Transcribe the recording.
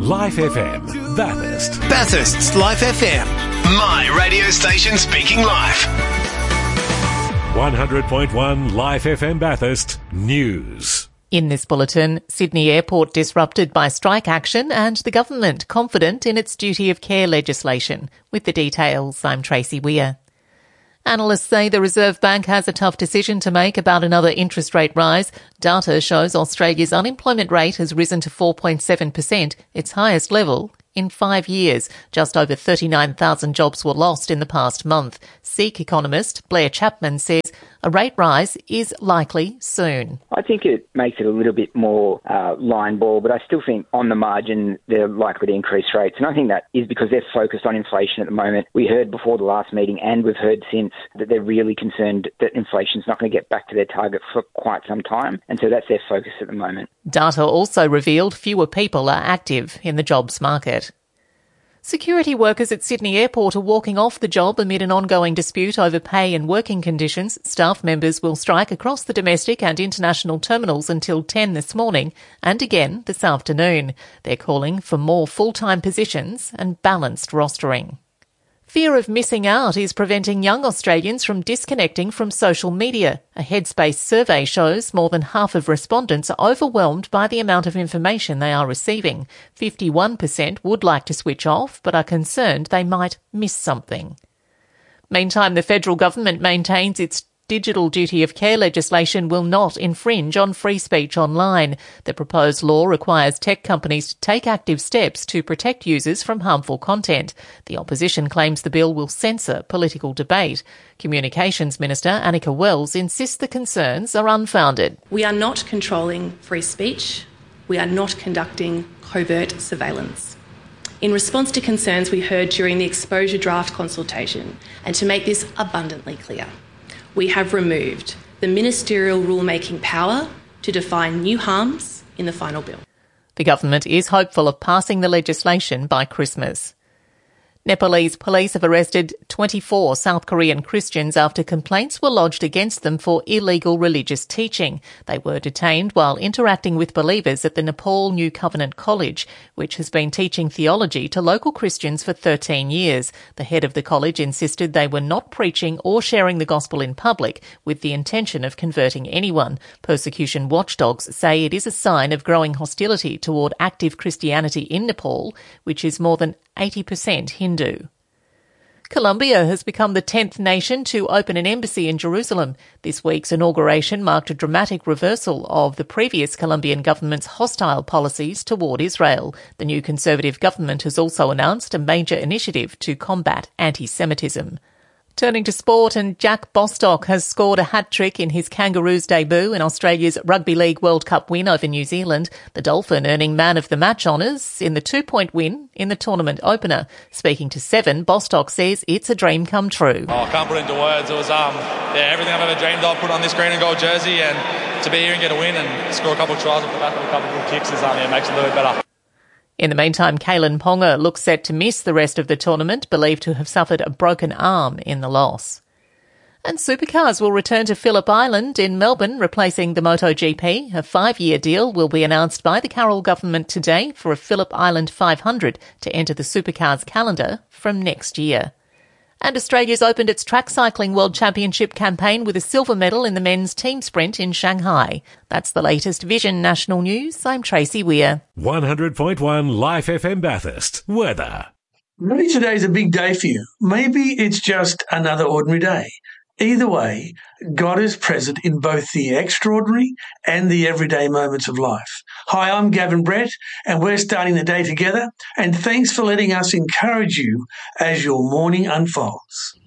Life FM, Bathurst. Bathurst's Life FM. My radio station speaking live. 100.1 Life FM Bathurst News. In this bulletin, Sydney Airport disrupted by strike action and the government confident in its duty of care legislation. With the details, I'm Tracy Weir. Analysts say the Reserve Bank has a tough decision to make about another interest rate rise. Data shows Australia's unemployment rate has risen to 4.7%, its highest level in 5 years. Just over 39,000 jobs were lost in the past month. SEEK economist Blair Chapman says a rate rise is likely soon. I think it makes it a little bit more line ball, but I still think on the margin they're likely to increase rates. And I think that is because they're focused on inflation at the moment. We heard before the last meeting and we've heard since that they're really concerned that inflation's not going to get back to their target for quite some time. And so that's their focus at the moment. Data also revealed fewer people are active in the jobs market. Security workers at Sydney Airport are walking off the job amid an ongoing dispute over pay and working conditions. Staff members will strike across the domestic and international terminals until 10 this morning and again this afternoon. They're calling for more full-time positions and balanced rostering. Fear of missing out is preventing young Australians from disconnecting from social media. A Headspace survey shows more than half of respondents are overwhelmed by the amount of information they are receiving. 51% would like to switch off, but are concerned they might miss something. Meantime, the federal government maintains its digital duty of care legislation will not infringe on free speech online. The proposed law requires tech companies to take active steps to protect users from harmful content. The opposition claims the bill will censor political debate. Communications Minister Annika Wells insists the concerns are unfounded. We are not controlling free speech. We are not conducting covert surveillance. In response to concerns we heard during the exposure draft consultation, and to make this abundantly clear, we have removed the ministerial rulemaking power to define new harms in the final bill. The government is hopeful of passing the legislation by Christmas. Nepalese police have arrested 24 South Korean Christians after complaints were lodged against them for illegal religious teaching. They were detained while interacting with believers at the Nepal New Covenant College, which has been teaching theology to local Christians for 13 years. The head of the college insisted they were not preaching or sharing the gospel in public with the intention of converting anyone. Persecution watchdogs say it is a sign of growing hostility toward active Christianity in Nepal, which is more than 80% Hindu. Colombia has become the 10th nation to open an embassy in Jerusalem. This week's inauguration marked a dramatic reversal of the previous Colombian government's hostile policies toward Israel. The new Conservative government has also announced a major initiative to combat anti-Semitism. Turning to sport, and Jack Bostock has scored a hat-trick in his Kangaroos debut in Australia's Rugby League World Cup win over New Zealand, the Dolphin earning man of the match honours in the 2-point win in the tournament opener. Speaking to Seven, Bostock says it's a dream come true. I can't put it into words. It was everything I've ever dreamed of, put on this green and gold jersey, and to be here and get a win and score a couple of tries off the back of a couple of good kicks makes it a little bit better. In the meantime, Kalen Ponga looks set to miss the rest of the tournament, believed to have suffered a broken arm in the loss. And supercars will return to Phillip Island in Melbourne, replacing the MotoGP. A 5-year deal will be announced by the Carroll government today for a Phillip Island 500 to enter the supercars calendar from next year. And Australia's opened its track cycling World Championship campaign with a silver medal in the men's team sprint in Shanghai. That's the latest Vision National News. I'm Tracy Weir. 100.1 Life FM Bathurst. Weather. Maybe today's a big day for you. Maybe it's just another ordinary day. Either way, God is present in both the extraordinary and the everyday moments of life. Hi, I'm Gavin Brett, and we're starting the day together. And thanks for letting us encourage you as your morning unfolds.